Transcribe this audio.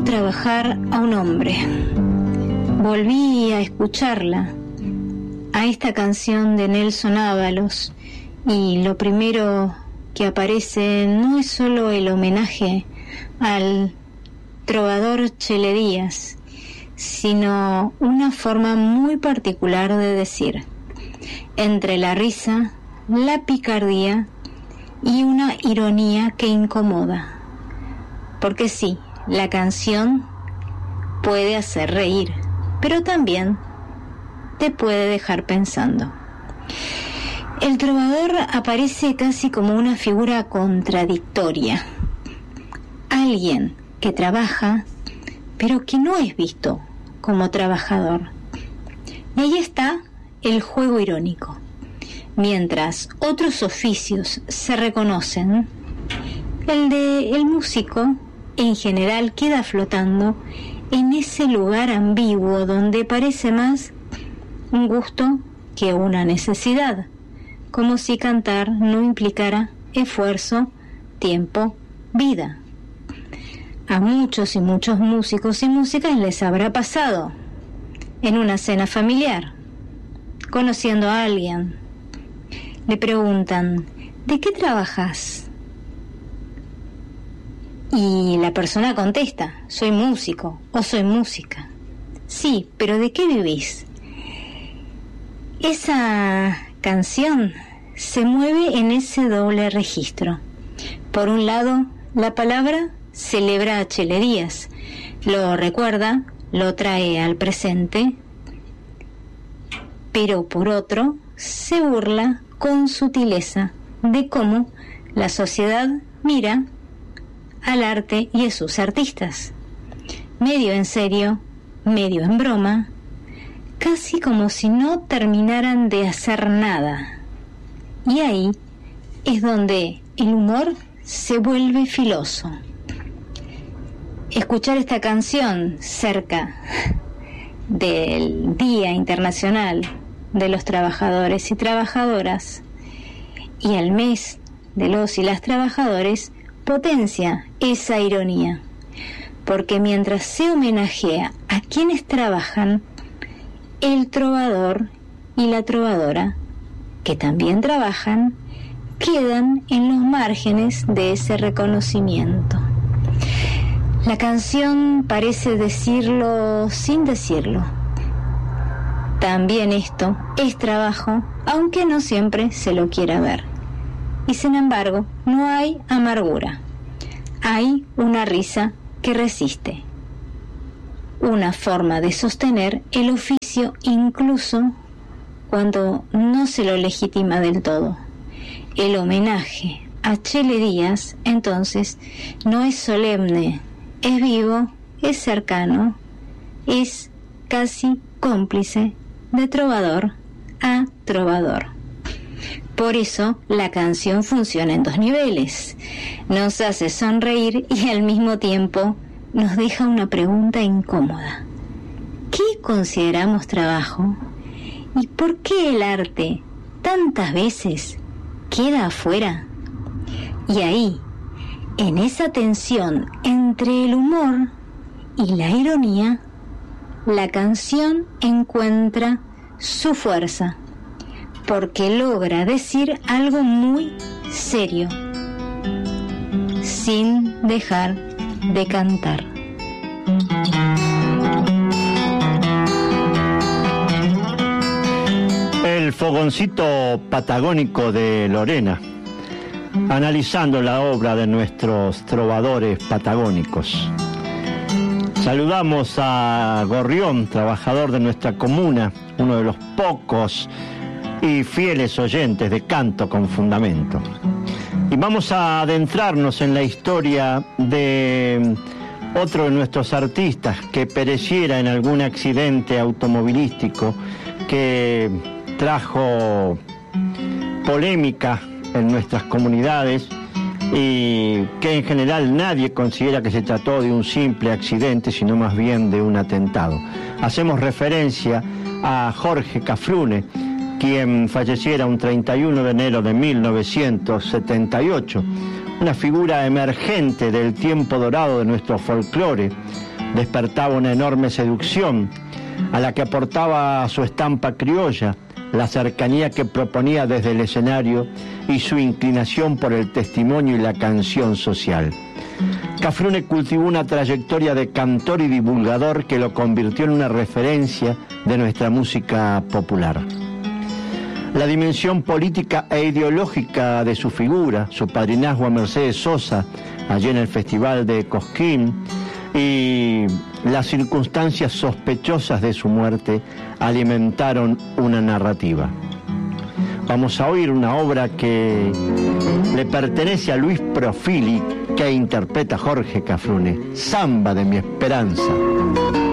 trabajar a un hombre. Volví a escucharla, a esta canción de Nelson Ábalos, y lo primero que aparece no es solo el homenaje al trovador Chele Díaz, sino una forma muy particular de decir, entre la risa, la picardía y una ironía que incomoda. Porque sí, la canción puede hacer reír, pero también te puede dejar pensando. El trovador aparece casi como una figura contradictoria. Alguien que trabaja, pero que no es visto como trabajador. Y ahí está el juego irónico. Mientras otros oficios se reconocen, el de el músico en general queda flotando en ese lugar ambiguo donde parece más un gusto que una necesidad, como si cantar no implicara esfuerzo, tiempo, vida. A muchos y muchos músicos y músicas les habrá pasado en una cena familiar, conociendo a alguien. Le preguntan, ¿de qué trabajas? Y la persona contesta, soy músico o soy música. Sí, pero ¿de qué vivís? Esa canción se mueve en ese doble registro. Por un lado, la palabra celebra a Chele Díaz, lo recuerda, lo trae al presente, pero por otro, se burla con sutileza de cómo la sociedad mira al arte y a sus artistas, medio en serio, medio en broma, casi como si no terminaran de hacer nada. Y ahí es donde el humor se vuelve filoso. Escuchar esta canción cerca del Día Internacional de los Trabajadores y Trabajadoras y al mes de los y las trabajadores potencia esa ironía, porque mientras se homenajea a quienes trabajan, el trovador y la trovadora, que también trabajan, quedan en los márgenes de ese reconocimiento. La canción parece decirlo sin decirlo. También esto es trabajo, aunque no siempre se lo quiera ver. Y sin embargo, no hay amargura. Hay una risa que resiste. Una forma de sostener el oficio incluso cuando no se lo legitima del todo. El homenaje a Chele Díaz, entonces, no es solemne, es vivo, es cercano, es casi cómplice de trovador a trovador. Por eso la canción funciona en dos niveles. Nos hace sonreír y al mismo tiempo nos deja una pregunta incómoda. ¿Qué consideramos trabajo? ¿Y por qué el arte tantas veces queda afuera? Y ahí, en esa tensión entre el humor y la ironía, la canción encuentra su fuerza, porque logra decir algo muy serio, sin dejar de cantar. El fogoncito patagónico de Lorena, analizando la obra de nuestros trovadores patagónicos. Saludamos a Gorrión, trabajador de nuestra comuna, uno de los pocos y fieles oyentes de Canto con Fundamento. Y vamos a adentrarnos en la historia de otro de nuestros artistas que pereciera en algún accidente automovilístico que trajo polémica en nuestras comunidades y que en general nadie considera que se trató de un simple accidente, sino más bien de un atentado. Hacemos referencia a Jorge Cafrune, quien falleciera un 31 de enero de 1978, una figura emergente del tiempo dorado de nuestro folclore, despertaba una enorme seducción a la que aportaba su estampa criolla, la cercanía que proponía desde el escenario y su inclinación por el testimonio y la canción social. Cafrune cultivó una trayectoria de cantor y divulgador que lo convirtió en una referencia de nuestra música popular. La dimensión política e ideológica de su figura, su padrinazgo a Mercedes Sosa, allí en el Festival de Cosquín, y las circunstancias sospechosas de su muerte alimentaron una narrativa. Vamos a oír una obra que le pertenece a Luis Profili, que interpreta Jorge Cafrune, Samba de mi esperanza.